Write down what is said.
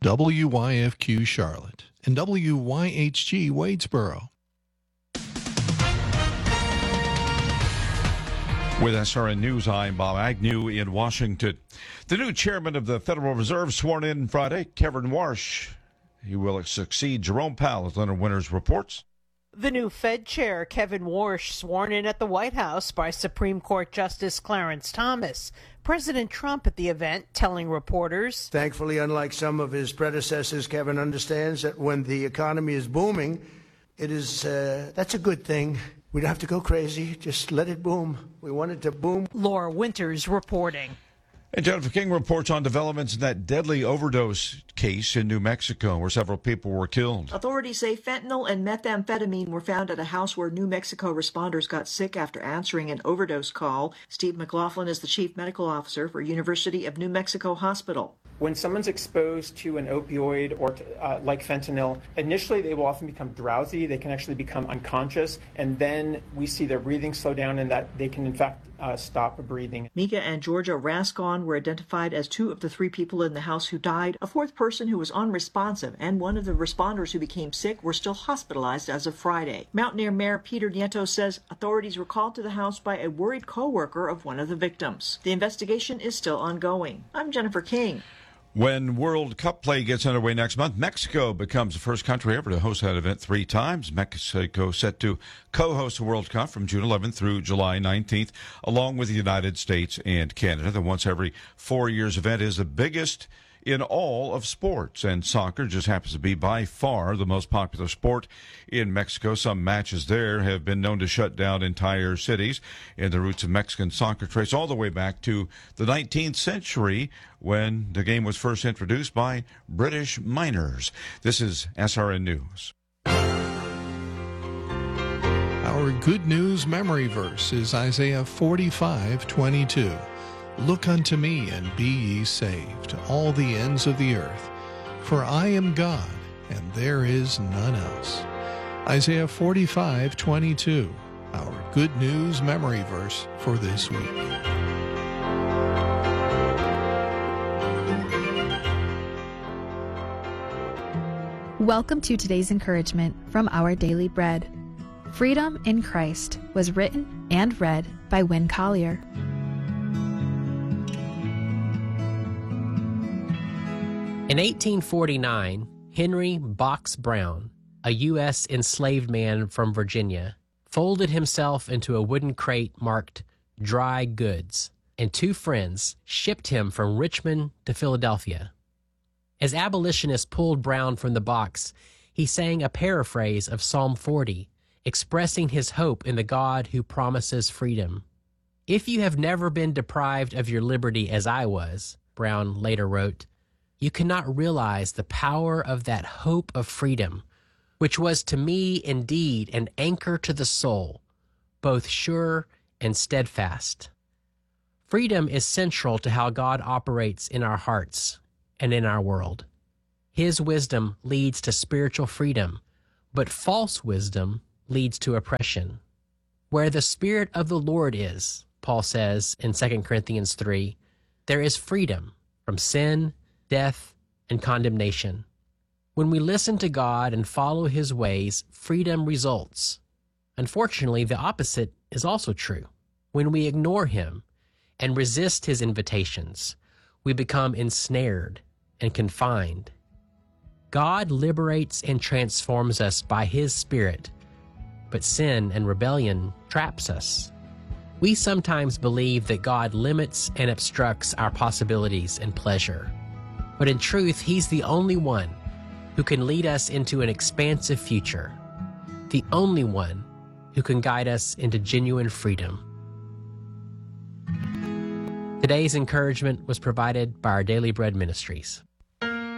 WYFQ Charlotte and WYHG Wadesboro. With SRN News, I'm Bob Agnew in Washington. The new chairman of the Federal Reserve sworn in Friday, Kevin Warsh. He will succeed Jerome Powell, as Leonard Winters reports. The new Fed chair, Kevin Warsh, sworn in at the White House by Supreme Court Justice Clarence Thomas. President Trump at the event telling reporters, "Thankfully, unlike some of his predecessors, Kevin understands that when the economy is booming, that's a good thing. We don't have to go crazy. Just let it boom. We want it to boom." Laura Winters reporting. And Jennifer King reports on developments in that deadly overdose case in New Mexico where several people were killed. Authorities say fentanyl and methamphetamine were found at a house where New Mexico responders got sick after answering an overdose call. Steve McLaughlin is the chief medical officer for University of New Mexico Hospital. When someone's exposed to an opioid or like fentanyl, initially they will often become drowsy. They can actually become unconscious, and then we see their breathing slow down and that they can in fact stop breathing. Mika and Georgia Rascon were identified as two of the three people in the house who died. A fourth person who was unresponsive and one of the responders who became sick were still hospitalized as of Friday. Mountaineer Mayor Peter Nieto says authorities were called to the house by a worried co-worker of one of the victims. The investigation is still ongoing. I'm Jennifer King. When World Cup play gets underway next month, Mexico becomes the first country ever to host that event 3 times. Mexico set to co-host the World Cup from June 11th through July 19th, along with the United States and Canada. The once every 4 years event is the biggest in all of sports, and soccer just happens to be by far the most popular sport in Mexico. Some matches there have been known to shut down entire cities, and the roots of Mexican soccer trace all the way back to the 19th century when the game was first introduced by British miners. This is SRN News. Our good news memory verse is Isaiah 45:22. "Look unto me and be ye saved, all the ends of the earth. For I am God, and there is none else." Isaiah 45:22, our good news memory verse for this week. Welcome to today's encouragement from Our Daily Bread. Freedom in Christ was written and read by Wynne Collier. In 1849, Henry Box Brown, a U.S. enslaved man from Virginia, folded himself into a wooden crate marked "Dry Goods," and 2 friends shipped him from Richmond to Philadelphia. As abolitionists pulled Brown from the box, he sang a paraphrase of Psalm 40, expressing his hope in the God who promises freedom. "If you have never been deprived of your liberty as I was," Brown later wrote, "you cannot realize the power of that hope of freedom, which was to me indeed an anchor to the soul, both sure and steadfast." Freedom is central to how God operates in our hearts and in our world. His wisdom leads to spiritual freedom, but false wisdom leads to oppression. Where the Spirit of the Lord is, Paul says in 2 Corinthians 3, there is freedom from sin, death, and condemnation. When we listen to God and follow His ways, freedom results. Unfortunately, the opposite is also true. When we ignore Him and resist His invitations, we become ensnared and confined. God liberates and transforms us by His Spirit, but sin and rebellion traps us. We sometimes believe that God limits and obstructs our possibilities and pleasure. But in truth, He's the only one who can lead us into an expansive future, the only one who can guide us into genuine freedom. Today's encouragement was provided by Our Daily Bread Ministries.